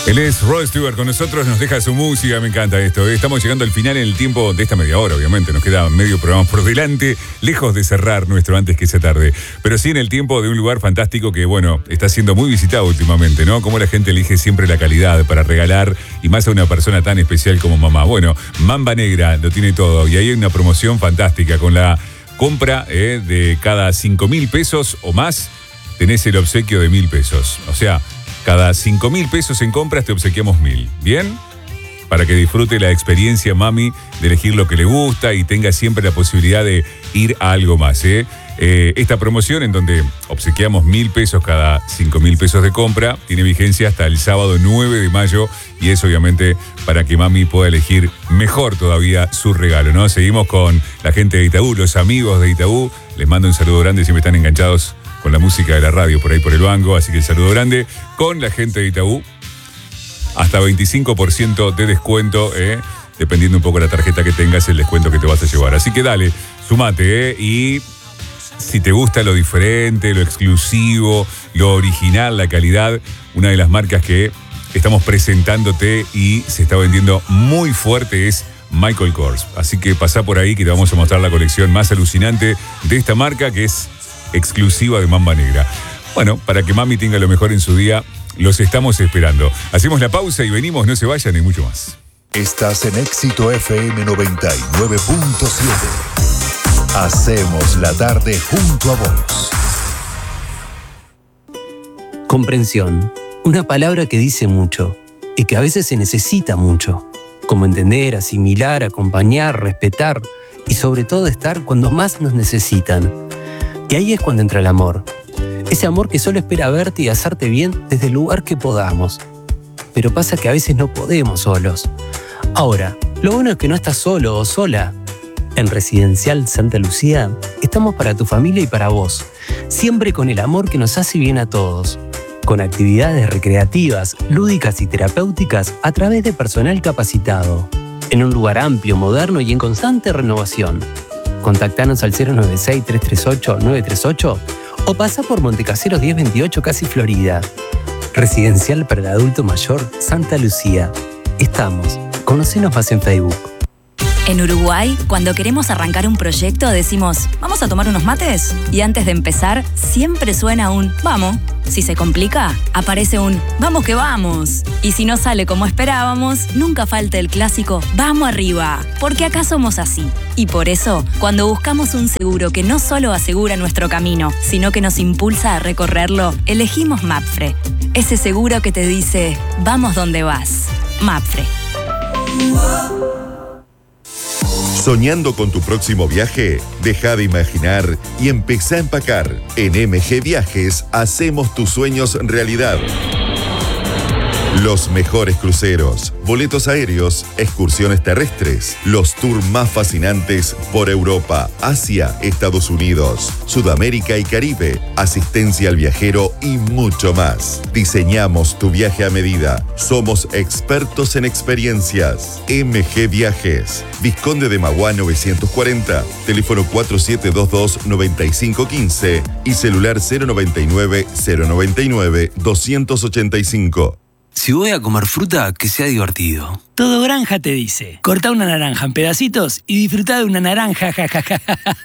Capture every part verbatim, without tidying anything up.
Él es Rod Stewart con nosotros, nos deja su música, me encanta esto. Estamos llegando al final en el tiempo de esta media hora, obviamente. Nos queda medio programa por delante, lejos de cerrar nuestro antes que sea tarde. Pero sí en el tiempo de un lugar fantástico que, bueno, está siendo muy visitado últimamente, ¿no? Como la gente elige siempre la calidad para regalar y más a una persona tan especial como mamá. Bueno, Mamba Negra lo tiene todo y ahí hay una promoción fantástica con la compra eh, de cada cinco mil pesos o más, tenés el obsequio de mil pesos. O sea, cada cinco mil pesos en compras te obsequiamos mil. ¿Bien? Para que disfrute la experiencia, mami, de elegir lo que le gusta y tenga siempre la posibilidad de ir a algo más, ¿eh? Eh, esta promoción en donde obsequiamos mil pesos cada cinco mil pesos de compra tiene vigencia hasta el sábado nueve de mayo y es obviamente para que mami pueda elegir mejor todavía su regalo, ¿no? Seguimos con la gente de Itaú, los amigos de Itaú. Les mando un saludo grande, siempre están enganchados con la música de la radio por ahí por el banco, así que el saludo grande con la gente de Itaú. Hasta veinticinco por ciento de descuento, eh, dependiendo un poco de la tarjeta que tengas, el descuento que te vas a llevar. Así que dale, sumate, eh, y si te gusta lo diferente, lo exclusivo, lo original, la calidad, una de las marcas que estamos presentándote y se está vendiendo muy fuerte es Michael Kors. Así que pasá por ahí que te vamos a mostrar la colección más alucinante de esta marca que es exclusiva de Mamba Negra. Bueno, para que mami tenga lo mejor en su día, los estamos esperando. Hacemos la pausa y venimos, no se vayan y mucho más. Estás en Éxito F M noventa y nueve punto siete. Hacemos la tarde junto a vos. Comprensión. Una palabra que dice mucho y que a veces se necesita mucho. Como entender, asimilar, acompañar, respetar y sobre todo estar cuando más nos necesitan. Y ahí es cuando entra el amor. Ese amor que solo espera verte y hacerte bien desde el lugar que podamos. Pero pasa que a veces no podemos solos. Ahora, lo bueno es que no estás solo o sola. En Residencial Santa Lucía estamos para tu familia y para vos. Siempre con el amor que nos hace bien a todos. Con actividades recreativas, lúdicas y terapéuticas a través de personal capacitado. En un lugar amplio, moderno y en constante renovación. Contactanos al cero nueve seis, tres tres ocho, nueve tres ocho o pasa por Montecaseros diez veintiocho, Casi Florida. Residencial para el Adulto Mayor Santa Lucía. Estamos. Conocenos más en Facebook. En Uruguay, cuando queremos arrancar un proyecto, decimos, ¿vamos a tomar unos mates? Y antes de empezar, siempre suena un «vamos». Si se complica, aparece un «vamos que vamos». Y si no sale como esperábamos, nunca falta el clásico «vamos arriba», porque acá somos así. Y por eso, cuando buscamos un seguro que no solo asegura nuestro camino, sino que nos impulsa a recorrerlo, elegimos Mapfre. Ese seguro que te dice «vamos donde vas». Mapfre. ¿Soñando con tu próximo viaje? Deja de imaginar y empezá a empacar. En M G Viajes hacemos tus sueños realidad. Los mejores cruceros, boletos aéreos, excursiones terrestres, los tours más fascinantes por Europa, Asia, Estados Unidos, Sudamérica y Caribe, asistencia al viajero y mucho más. Diseñamos tu viaje a medida. Somos expertos en experiencias. M G Viajes, Vizconde de Magua novecientos cuarenta, teléfono cuatro siete dos dos, nueve cinco uno cinco y celular cero noventa y nueve, cero noventa y nueve, doscientos ochenta y cinco. Si voy a comer fruta, que sea divertido. Todo Granja te dice, corta una naranja en pedacitos y disfruta de una naranja, jajaja.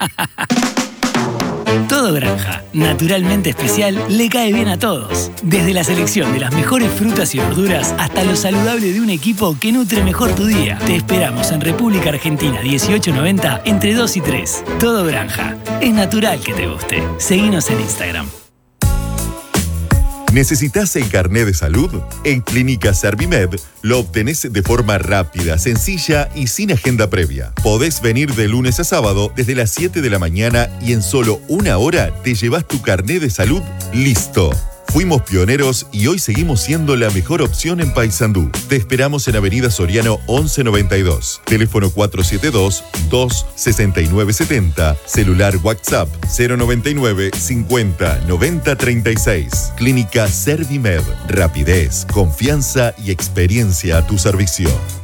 Todo Granja, naturalmente especial, le cae bien a todos. Desde la selección de las mejores frutas y verduras hasta lo saludable de un equipo que nutre mejor tu día. Te esperamos en República Argentina dieciocho noventa entre dos y tres. Todo Granja, es natural que te guste. Seguinos en Instagram. ¿Necesitas el carné de salud? En Clínica Servimed lo obtenés de forma rápida, sencilla y sin agenda previa. Podés venir de lunes a sábado desde las siete de la mañana y en solo una hora te llevas tu carné de salud listo. Fuimos pioneros y hoy seguimos siendo la mejor opción en Paysandú. Te esperamos en Avenida Soriano once noventa y dos. Teléfono cuatro siete dos, dos seis nueve siete cero. Celular WhatsApp cero noventa y nueve, cincuenta, noventa, treinta y seis. Clínica Servimed. Rapidez, confianza y experiencia a tu servicio.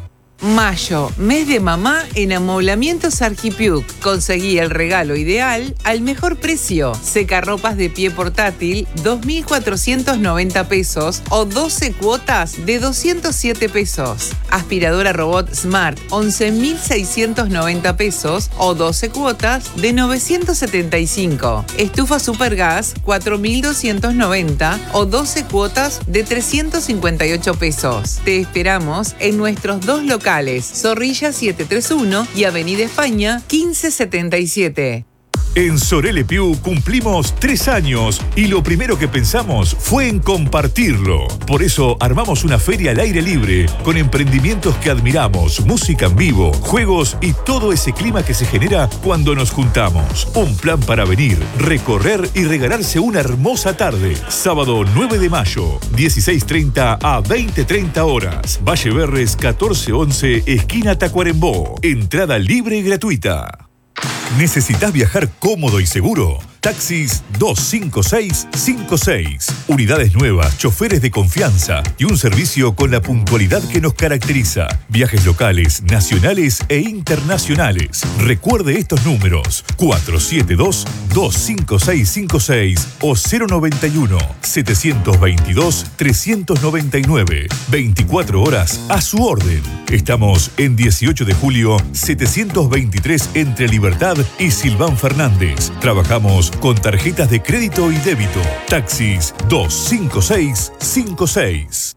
Mayo, mes de mamá en Amoblamientos Arquipiuc. Conseguí el regalo ideal al mejor precio. Secarropas de pie portátil, dos mil cuatrocientos noventa pesos o doce cuotas de doscientos siete pesos. Aspiradora robot Smart, once mil seiscientos noventa pesos o doce cuotas de novecientos setenta y cinco. Estufa Supergas, cuatro mil doscientos noventa o doce cuotas de trescientos cincuenta y ocho pesos. Te esperamos en nuestros dos locales, Zorrilla setecientos treinta y uno y Avenida España quince setenta y siete. En Sorelle Piu cumplimos tres años y lo primero que pensamos fue en compartirlo. Por eso armamos una feria al aire libre con emprendimientos que admiramos, música en vivo, juegos y todo ese clima que se genera cuando nos juntamos. Un plan para venir, recorrer y regalarse una hermosa tarde. Sábado nueve de mayo, dieciséis treinta a veinte treinta horas. Valle Berres catorce once, esquina Tacuarembó. Entrada libre y gratuita. ¿Necesitas viajar cómodo y seguro? Taxis dos cinco seis cinco seis. Unidades nuevas, choferes de confianza y un servicio con la puntualidad que nos caracteriza. Viajes locales, nacionales e internacionales. Recuerde estos números: cuatro siete dos, dos cinco seis cinco seis o cero noventa y uno, setecientos veintidós, trescientos noventa y nueve. veinticuatro horas a su orden. Estamos en dieciocho de julio, setecientos veintitrés entre Libertad y Silván Fernández. Trabajamos con tarjetas de crédito y débito. Taxis dos cinco seis cinco seis.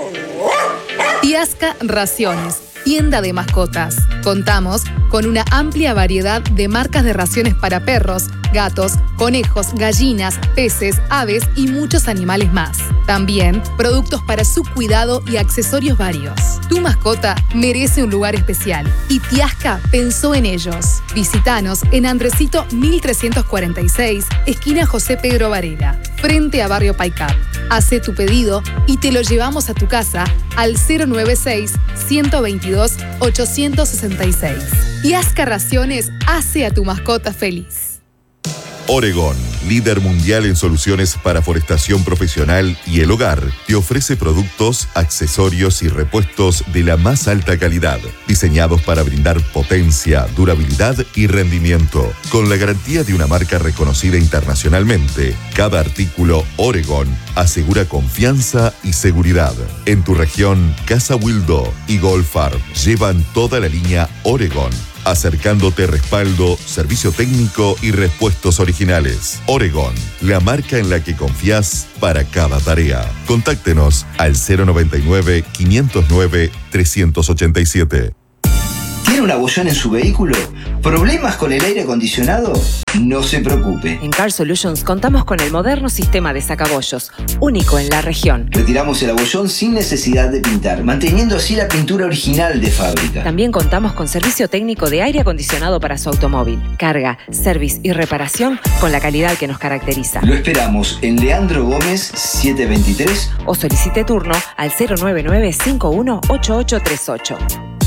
Tiasca Raciones, tienda de mascotas. Contamos con una amplia variedad de marcas de raciones para perros, gatos, conejos, gallinas, peces, aves y muchos animales más. También productos para su cuidado y accesorios varios. Tu mascota merece un lugar especial y Tiasca pensó en ellos. Visítanos en Andresito mil trescientos cuarenta y seis, esquina José Pedro Varela, frente a Barrio Paicap. Hace tu pedido y te lo llevamos a tu casa al cero nueve seis, uno dos dos, ocho seis seis. Tiasca Raciones hace a tu mascota feliz. Oregon, líder mundial en soluciones para forestación profesional y el hogar, te ofrece productos, accesorios y repuestos de la más alta calidad, diseñados para brindar potencia, durabilidad y rendimiento. Con la garantía de una marca reconocida internacionalmente, cada artículo Oregon asegura confianza y seguridad. En tu región, Casa Wildo y Gold Farm llevan toda la línea Oregon, acercándote respaldo, servicio técnico y repuestos originales. Oregon, la marca en la que confías para cada tarea. Contáctenos al cero noventa y nueve, quinientos nueve, trescientos ochenta y siete. ¿Tiene un abollón en su vehículo? ¿Problemas con el aire acondicionado? No se preocupe. En Car Solutions contamos con el moderno sistema de sacabollos, único en la región. Retiramos el abollón sin necesidad de pintar, manteniendo así la pintura original de fábrica. También contamos con servicio técnico de aire acondicionado para su automóvil, carga, service y reparación con la calidad que nos caracteriza. Lo esperamos en Leandro Gómez setecientos veintitrés o solicite turno al cero nueve nueve, cinco uno, ocho ocho tres ocho.